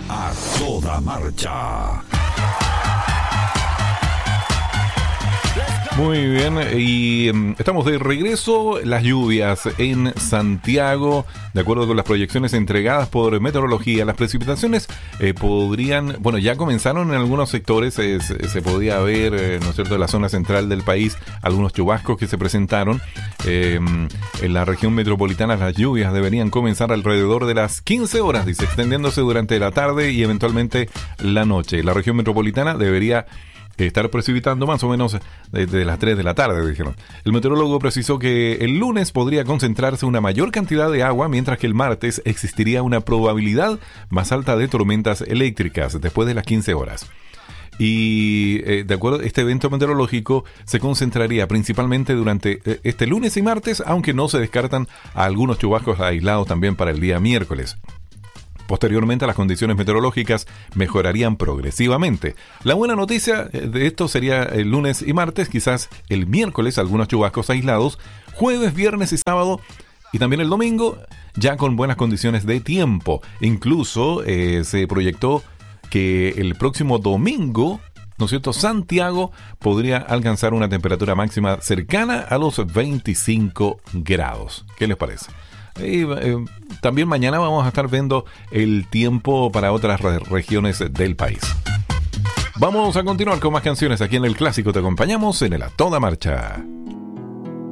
A toda marcha. Muy bien, y estamos de regreso. Las lluvias en Santiago, de acuerdo con las proyecciones entregadas por Meteorología, las precipitaciones podrían, bueno, ya comenzaron en algunos sectores, se podía ver, ¿no es cierto?, en la zona central del país, algunos chubascos que se presentaron. En la región metropolitana las lluvias deberían comenzar alrededor de las 15 horas, dice, extendiéndose durante la tarde y eventualmente la noche. La región metropolitana debería estar precipitando más o menos desde las 3 de la tarde, dijeron. El meteorólogo precisó que el lunes podría concentrarse una mayor cantidad de agua, mientras que el martes existiría una probabilidad más alta de tormentas eléctricas después de las 15 horas. Y de acuerdo, este evento meteorológico se concentraría principalmente durante este lunes y martes, aunque no se descartan algunos chubascos aislados también para el día miércoles. Posteriormente, las condiciones meteorológicas mejorarían progresivamente. La buena noticia de esto sería el lunes y martes, quizás el miércoles algunos chubascos aislados, jueves, viernes y sábado, y también el domingo, ya con buenas condiciones de tiempo. Incluso se proyectó que el próximo domingo, ¿no es cierto?, Santiago podría alcanzar una temperatura máxima cercana a los 25 grados. ¿Qué les parece? Y también mañana vamos a estar viendo el tiempo para otras regiones del país. Vamos a continuar con más canciones aquí en El Clásico. Te acompañamos en el A Toda Marcha.